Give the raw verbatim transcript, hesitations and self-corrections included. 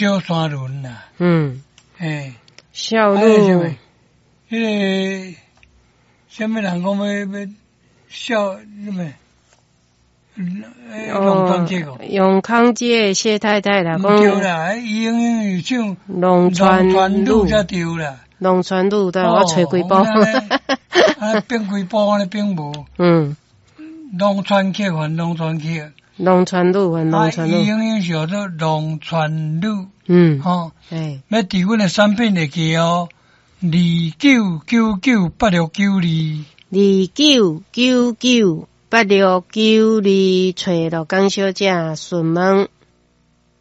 小山轮啦。 嗯， 诶， 小路， 迄个什么人讲要要小什么？龙川街哦， 永康街谢太太啦，讲对啦，伊永远有唱龙川路才对啦。 龙川路对，我找几部， 啊，变几部安尼变无。嗯，龙川客还龙川客， 龙川路还龙川路， 伊永远叫做龙川路。 嗯， 吼， 哎， 要伫阮的产品会记哦，二九九九八六九二， 二九九九。八六九二，找罗江小姐询问。